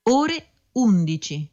ore 11.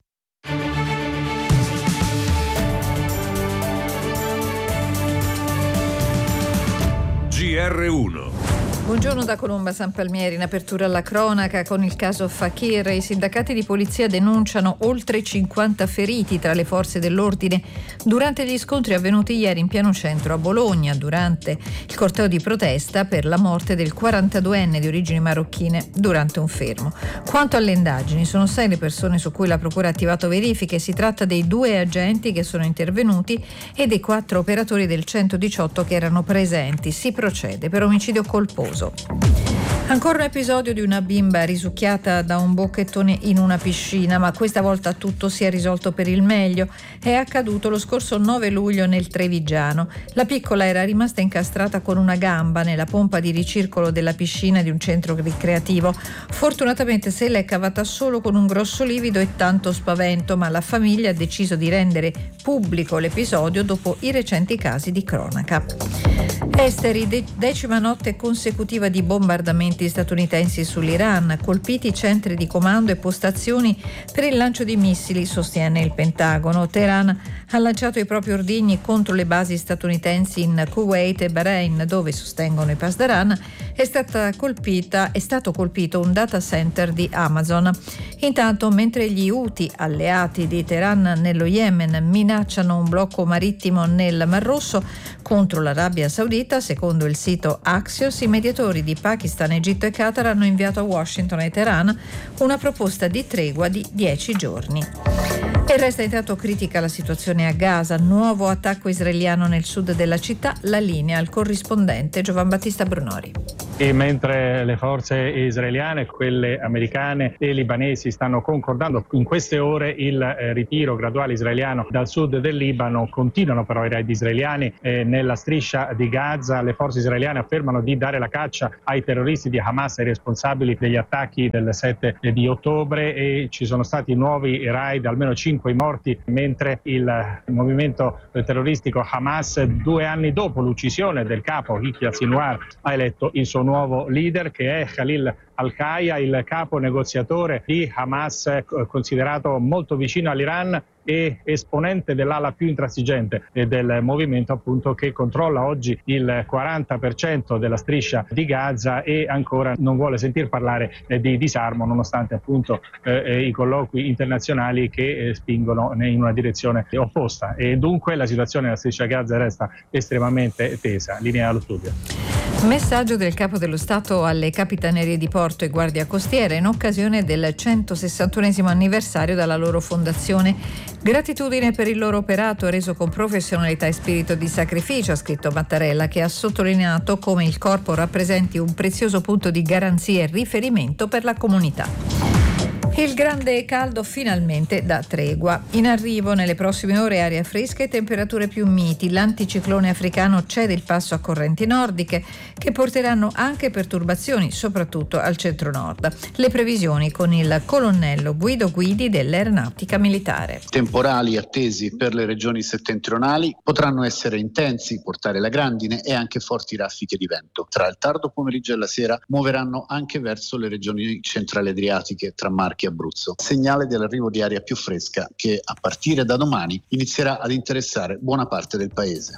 GR1. Buongiorno da Colomba San Palmieri. In apertura alla cronaca con il caso Fakir, i sindacati di polizia denunciano oltre 50 feriti tra le forze dell'ordine durante gli scontri avvenuti ieri in pieno centro a Bologna, durante il corteo di protesta per la morte del 42enne di origini marocchine durante un fermo. Quanto alle indagini, sono 6 le persone su cui la procura ha attivato verifiche. Si tratta dei 2 agenti che sono intervenuti e dei 4 operatori del 118 che erano presenti. Si procede per omicidio colposo. Ancora un episodio di una bimba risucchiata da un bocchettone in una piscina, ma questa volta tutto si è risolto per il meglio. È accaduto lo scorso 9 luglio nel Trevigiano. La piccola era rimasta incastrata con una gamba nella pompa di ricircolo della piscina di un centro ricreativo. Fortunatamente se l'è cavata solo con un grosso livido e tanto spavento, ma la famiglia ha deciso di rendere pubblico l'episodio dopo i recenti casi di cronaca. Esteri, 10ª notte consecutiva di bombardamenti statunitensi sull'Iran, colpiti i centri di comando e postazioni per il lancio di missili, sostiene il Pentagono. Teheran ha lanciato i propri ordigni contro le basi statunitensi in Kuwait e Bahrain, dove, sostengono i Pasdaran, è stato colpito un data center di Amazon. Intanto, mentre gli Houthi, alleati di Teheran nello Yemen, minacciano un blocco marittimo nel Mar Rosso contro l'Arabia Saudita, secondo il sito Axios, i mediatori di Pakistan, Egitto e Qatar hanno inviato a Washington e Teheran una proposta di tregua di 10 giorni. E resta intanto critica la situazione a Gaza. Nuovo attacco israeliano nel sud della città. La linea al corrispondente Giovan Battista Brunori. E mentre le forze israeliane, quelle americane e libanesi stanno concordando in queste ore il ritiro graduale israeliano dal sud del Libano, continuano però i raid israeliani nella striscia di Gaza. Le forze israeliane affermano di dare la caccia ai terroristi di Hamas, ai responsabili degli attacchi del 7 di ottobre, e ci sono stati nuovi raid, almeno 5 morti, mentre il movimento terroristico Hamas, 2 anni dopo l'uccisione del capo Yahya Sinwar, ha eletto il suo nuovo leader, che è Khalil al-Qayya, il capo negoziatore di Hamas, considerato molto vicino all'Iran e esponente dell'ala più intransigente del movimento, appunto, che controlla oggi il 40% della striscia di Gaza e ancora non vuole sentir parlare di disarmo, nonostante appunto i colloqui internazionali che spingono in una direzione opposta. E dunque la situazione nella striscia Gaza resta estremamente tesa. Linea allo studio. Messaggio del Capo dello Stato alle Capitanerie di Porto e Guardia Costiera in occasione del 161esimo anniversario dalla loro fondazione. Gratitudine per il loro operato reso con professionalità e spirito di sacrificio, ha scritto Mattarella, che ha sottolineato come il corpo rappresenti un prezioso punto di garanzia e riferimento per la comunità. Il grande caldo finalmente dà tregua. In arrivo nelle prossime ore aria fresca e temperature più miti. L'anticiclone africano cede il passo a correnti nordiche che porteranno anche perturbazioni, soprattutto al centro-nord. Le previsioni con il colonnello Guido Guidi dell'Aeronautica Militare. Temporali attesi per le regioni settentrionali potranno essere intensi, portare la grandine e anche forti raffiche di vento. Tra il tardo pomeriggio e la sera muoveranno anche verso le regioni centrali adriatiche tra Marche e Abruzzo. Segnale dell'arrivo di aria più fresca che a partire da domani inizierà ad interessare buona parte del paese.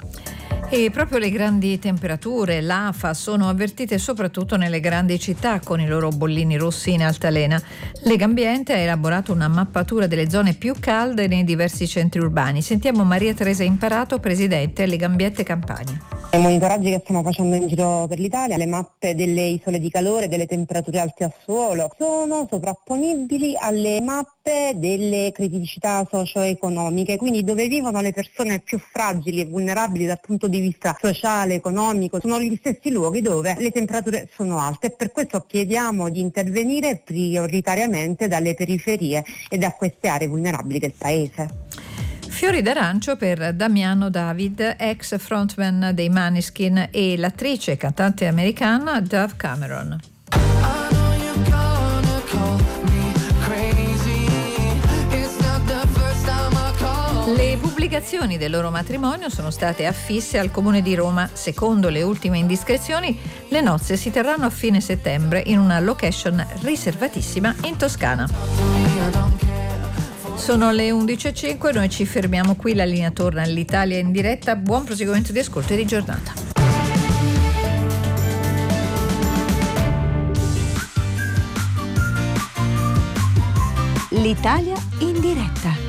E proprio le grandi temperature, l'afa, sono avvertite soprattutto nelle grandi città con i loro bollini rossi in altalena. Legambiente ha elaborato una mappatura delle zone più calde nei diversi centri urbani. Sentiamo Maria Teresa Imparato, presidente Legambiente Campania. I monitoraggi che stiamo facendo in giro per l'Italia, le mappe delle isole di calore, delle temperature alte a suolo, sono sovrapponibili alle mappe delle criticità socio-economiche, quindi dove vivono le persone più fragili e vulnerabili dal punto di vista sociale, economico, sono gli stessi luoghi dove le temperature sono alte, e per questo chiediamo di intervenire prioritariamente dalle periferie e da queste aree vulnerabili del paese. Fiori d'arancio per Damiano David, ex frontman dei Maneskin, e l'attrice e cantante americana Dove Cameron. Le pubbliche obbligazioni del loro matrimonio sono state affisse al Comune di Roma. Secondo le ultime indiscrezioni, le nozze si terranno a fine settembre in una location riservatissima in Toscana. Sono le 11.05, noi ci fermiamo qui, la linea torna all'Italia in diretta. Buon proseguimento di ascolto e di giornata. L'Italia in diretta.